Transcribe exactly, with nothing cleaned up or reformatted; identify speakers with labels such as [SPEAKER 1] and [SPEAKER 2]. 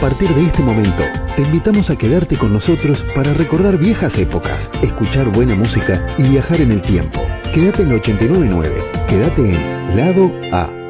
[SPEAKER 1] partir de este momento, te invitamos a quedarte con nosotros para recordar viejas épocas, escuchar buena música y viajar en el tiempo. Quédate en la ochenta y nueve punto nueve. Quédate en Lado A.